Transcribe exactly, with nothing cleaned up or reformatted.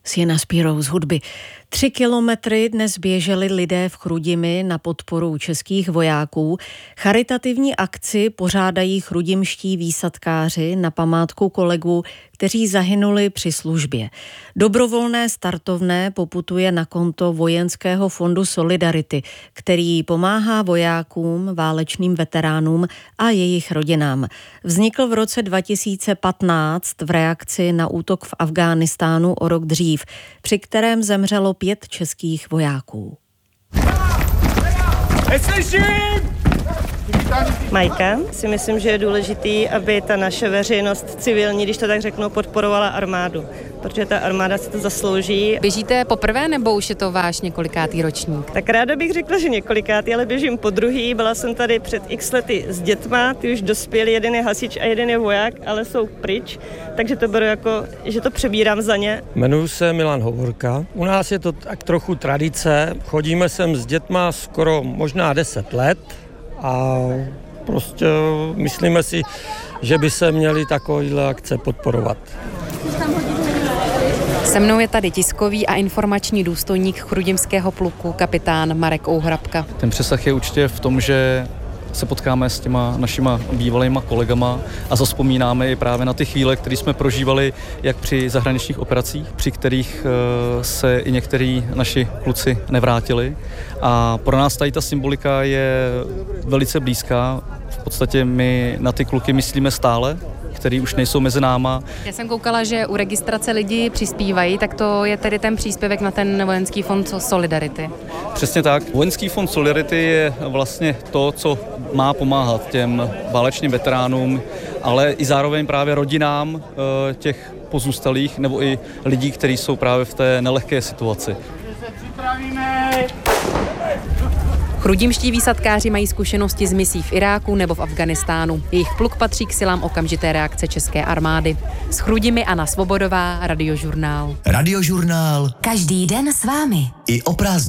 Sienna Spiro z hudby. Tři kilometry dnes běželi lidé v Chrudimi na podporu českých vojáků. Charitativní akci pořádají chrudimští výsadkáři na památku kolegů, kteří zahynuli při službě. Dobrovolné startovné poputuje na konto Vojenského fondu Solidarity, který pomáhá vojákům, válečným veteránům a jejich rodinám. Vznikl v roce dva tisíce patnáct v reakci na útok v Afghánistánu o rok dřív, při kterém zemřelo pět českých vojáků. Majka, si myslím, že je důležitý, aby ta naše veřejnost civilní, když to tak řeknu, podporovala armádu, protože ta armáda si to zaslouží. Běžíte poprvé, nebo už je to váš několikátý ročník? Tak ráda bych řekla, že několikátý, ale běžím po druhý. Byla jsem tady před x lety s dětma, ty už dospěli, jeden je hasič a jeden je voják, ale jsou pryč, takže to beru jako, že to přebírám za ně. Jmenuji se Milan Hovorka. U nás je to tak trochu tradice, chodíme sem s dětma skoro možná deset let. A prostě myslíme si, že by se měly takovéhle akce podporovat. Se mnou je tady tiskový a informační důstojník chrudimského pluku, kapitán Marek Ouhrabka. Ten přesah je určitě v tom, že se potkáme s těma našima bývalýma kolegama a zavzpomínáme i právě na ty chvíle, které jsme prožívali jak při zahraničních operacích, při kterých se i některý naši kluci nevrátili. A pro nás tady ta symbolika je velice blízká. V podstatě my na ty kluky myslíme stále, který už nejsou mezi náma. Já jsem koukala, že u registrace lidi přispívají, tak to je tedy ten příspěvek na ten Vojenský fond Solidarity. Přesně tak. Vojenský fond Solidarity je vlastně to, co má pomáhat těm válečným veteránům, ale i zároveň právě rodinám těch pozůstalých nebo i lidí, kteří jsou právě v té nelehké situaci. Chrudimští výsadkáři mají zkušenosti z misí v Iráku nebo v Afghánistánu. Jejich pluk patří k silám okamžité reakce české armády. S Chrudimi Anna Svobodová, Radiožurnál. Radiožurnál. Každý den s vámi. I o prázdninách.